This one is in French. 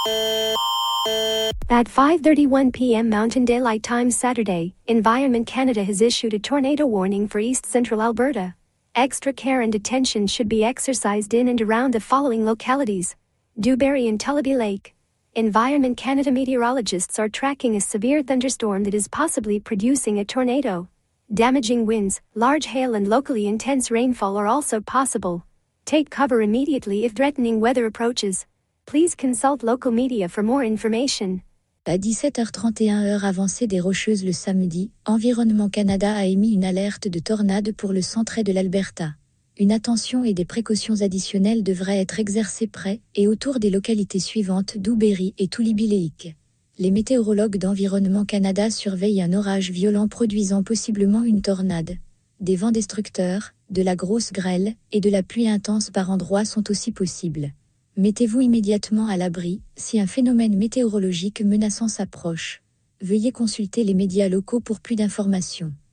At 5:31 p.m. Mountain Daylight Time Saturday, Environment Canada has issued a tornado warning for east central Alberta. Extra care and attention should be exercised in and around the following localities: Dewberry and Tullabee Lake. Environment Canada meteorologists are tracking a severe thunderstorm that is possibly producing a tornado. Damaging winds, large hail and locally intense rainfall are also possible. Take cover immediately if threatening weather approaches. Please consult local media for more information. À 17h31 heure avancée des Rocheuses le samedi, Environnement Canada a émis une alerte de tornade pour le centre de l'Alberta. Une attention et des précautions additionnelles devraient être exercées près et autour des localités suivantes Dewberry et Tullabee Lake. Les météorologues d'Environnement Canada surveillent un orage violent produisant possiblement une tornade. Des vents destructeurs, de la grosse grêle et de la pluie intense par endroits sont aussi possibles. Mettez-vous immédiatement à l'abri si un phénomène météorologique menaçant s'approche. Veuillez consulter les médias locaux pour plus d'informations.